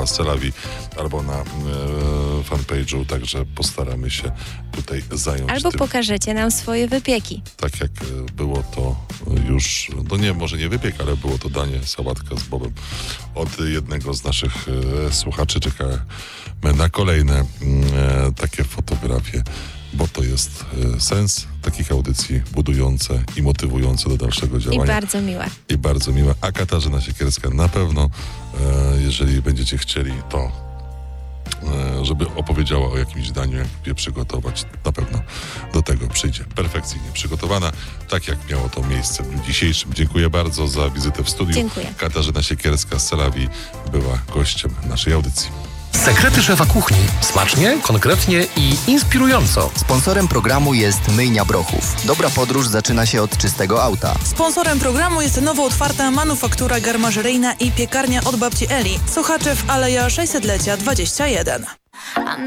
Selawi albo na fanpage'u, także postaramy się tutaj zająć Albo tym. pokażecie nam swoje wypieki. Tak jak było to już, no nie, może nie wypiek, ale było to danie, sałatka z bobem od jednego z naszych słuchaczy. Czekamy na kolejne takie fotografie, bo to jest sens takich audycji, budujące i motywujące do dalszego działania. I bardzo miłe. I bardzo miłe. A Katarzyna Siekierska na pewno, jeżeli będziecie chcieli, to żeby opowiedziała o jakimś daniu, jak je przygotować, na pewno do tego przyjdzie perfekcyjnie przygotowana, tak jak miało to miejsce w dniu dzisiejszym. Dziękuję bardzo za wizytę w studiu. Dziękuję. Katarzyna Siekierska z Selawi była gościem naszej audycji. Sekrety szefa kuchni. Smacznie, konkretnie i inspirująco. Sponsorem programu jest Myjnia Brochów. Dobra podróż zaczyna się od czystego auta. Sponsorem programu jest nowo otwarta manufaktura garmażeryjna i piekarnia od babci Eli. Sochaczew, Aleja 600-lecia 21.